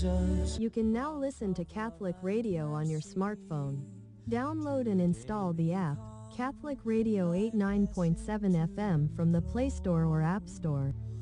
Jesus. You can now listen to Catholic Radio on your smartphone. Download and install the app, Catholic Radio 89.7 FM from the Play Store or App Store.